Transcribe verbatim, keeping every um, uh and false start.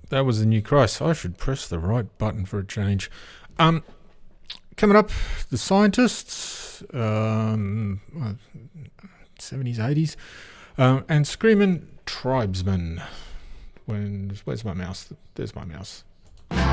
that was the new Christ. I should press the right button for a change. Um, coming up, the scientists, um, seventies, eighties, um, and screaming tribesmen. When where's my mouse? There's my mouse.